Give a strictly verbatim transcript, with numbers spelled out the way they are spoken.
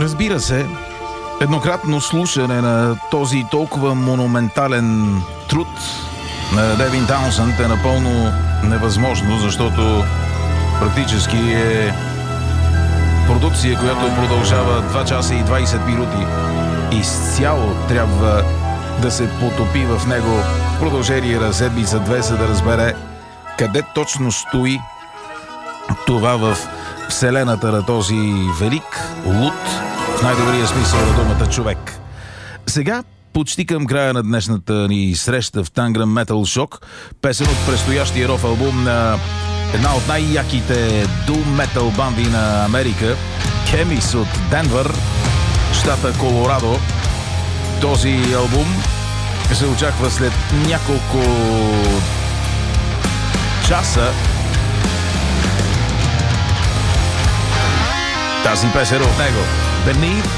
Разбира се, еднократно слушане на този толкова монументален труд на Девин Таунсънд е напълно невъзможно, защото практически е продукция, която продължава два часа и двайсет минути. Изцяло трябва да се потопи в него в продължение на седмица-две, за да разбере къде точно стои това в вселената на този велик, луд, в най-добрия смисъл на думата човек. Сега, почти към края на днешната ни среща в Tangram Metal Shock, песен от предстоящия рок албум на една от най-яките doom metal банди на Америка, Chemist от Денвър, щата Колорадо. Този албум се очаква след няколко часа. Тази песен от него, Beneath